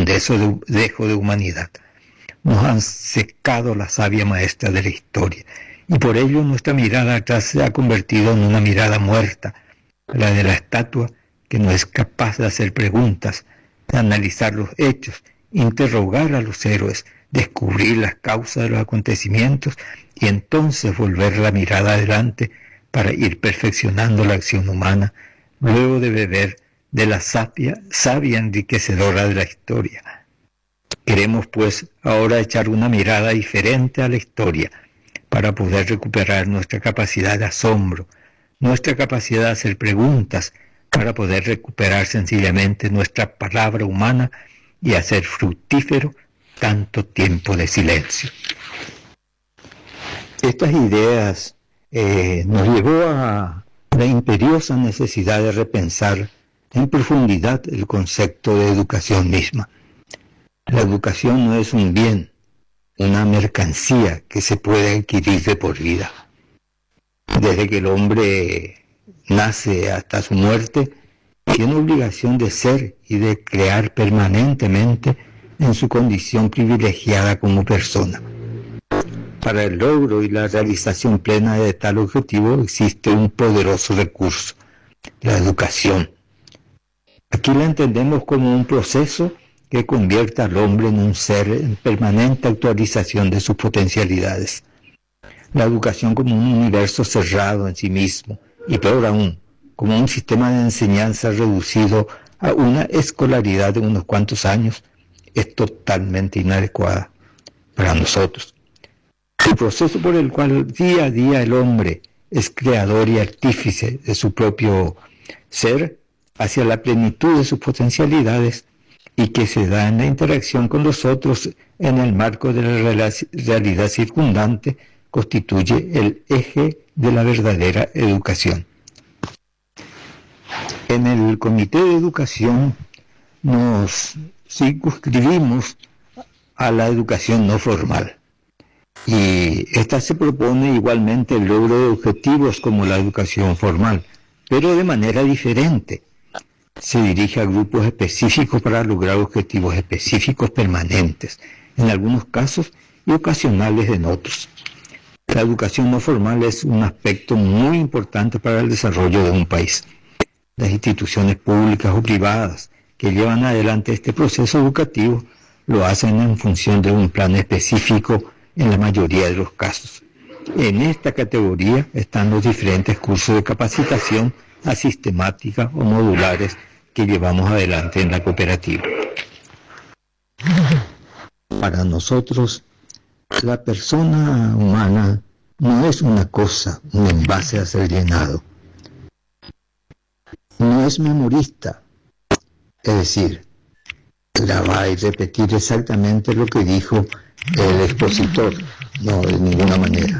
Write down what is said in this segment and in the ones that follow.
dejo de humanidad. Nos han secado la savia maestra de la historia, y por ello nuestra mirada atrás se ha convertido en una mirada muerta, la de la estatua que no es capaz de hacer preguntas, de analizar los hechos, interrogar a los héroes, descubrir las causas de los acontecimientos y entonces volver la mirada adelante para ir perfeccionando la acción humana, luego de beber de la savia enriquecedora de la historia. Queremos pues ahora echar una mirada diferente a la historia para poder recuperar nuestra capacidad de asombro, nuestra capacidad de hacer preguntas, para poder recuperar sencillamente nuestra palabra humana y hacer fructífero tanto tiempo de silencio. Estas ideas nos llevó a la imperiosa necesidad de repensar en profundidad el concepto de educación misma. La educación no es un bien, una mercancía que se puede adquirir de por vida. Desde que el hombre nace hasta su muerte, tiene obligación de ser y de crear permanentemente en su condición privilegiada como persona. Para el logro y la realización plena de tal objetivo existe un poderoso recurso, la educación. Aquí la entendemos como un proceso que convierta al hombre en un ser en permanente actualización de sus potencialidades. La educación como un universo cerrado en sí mismo, y peor aún, como un sistema de enseñanza reducido a una escolaridad de unos cuantos años, es totalmente inadecuada para nosotros. El proceso por el cual día a día el hombre es creador y artífice de su propio ser hacia la plenitud de sus potencialidades y que se da en la interacción con los otros en el marco de la realidad circundante, constituye el eje de la verdadera educación. En el Comité de Educación nos circunscribimos a la educación no formal, y esta se propone igualmente el logro de objetivos como la educación formal, pero de manera diferente. Se dirige a grupos específicos para lograr objetivos específicos permanentes, en algunos casos, y ocasionales en otros. La educación no formal es un aspecto muy importante para el desarrollo de un país. Las instituciones públicas o privadas que llevan adelante este proceso educativo lo hacen en función de un plan específico en la mayoría de los casos. En esta categoría están los diferentes cursos de capacitación asistemática o modulares que llevamos adelante en la cooperativa. Para nosotros, la persona humana no es una cosa, un envase a ser llenado. No es memorista, es decir, grabar y repetir exactamente lo que dijo el expositor, no, de ninguna manera.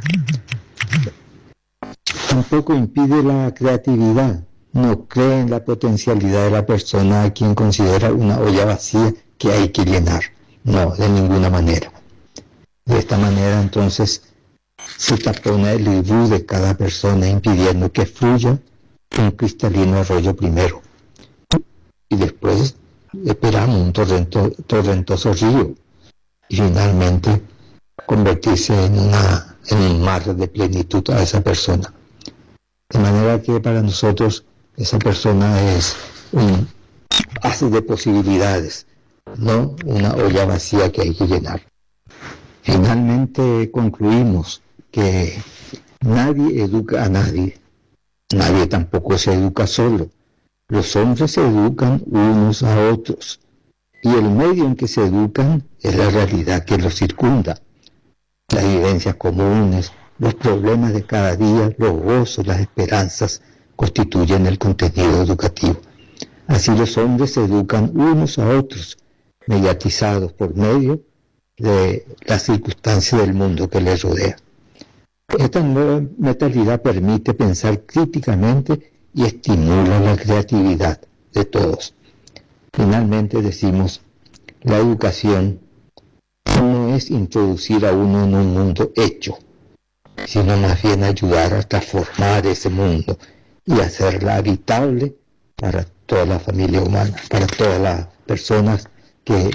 Tampoco impide la creatividad, no cree en la potencialidad de la persona a quien considera una olla vacía que hay que llenar, no, de ninguna manera. De esta manera, entonces, se tapona el ibú de cada persona, impidiendo que fluya un cristalino arroyo primero, y después esperamos un torrentoso río, y finalmente convertirse en un mar de plenitud a esa persona. De manera que para nosotros esa persona es un haz de posibilidades, no una olla vacía que hay que llenar. Finalmente concluimos que nadie educa a nadie, nadie tampoco se educa solo. Los hombres se educan unos a otros, y el medio en que se educan es la realidad que los circunda. Las vivencias comunes, los problemas de cada día, los gozos, las esperanzas, constituyen el contenido educativo. Así los hombres se educan unos a otros, mediatizados por medio de las circunstancias del mundo que les rodea. Esta nueva mentalidad permite pensar críticamente y estimula la creatividad de todos. Finalmente decimos, la educación no es introducir a uno en un mundo hecho, sino más bien ayudar a transformar ese mundo y hacerla habitable para toda la familia humana, para todas las personas que